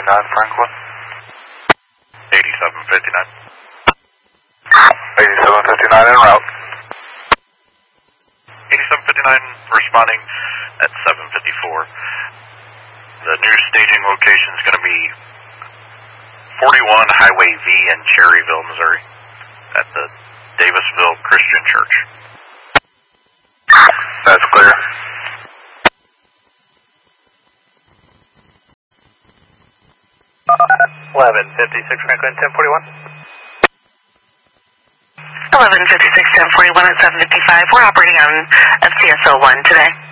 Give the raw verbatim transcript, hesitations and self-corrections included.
fifty-nine, Franklin. eighty-seven fifty-nine. eighty-seven fifty-nine en route. eighty-seven fifty-nine responding at seven fifty-four. The new staging location is going to be forty-one Highway V in Cherryville, Missouri, at the Davisville Christian Church. That's clear. eleven fifty-six Franklin, ten forty-one. eleven fifty-six, ten forty-one at seven fifty-five. We're operating on F C S O one today.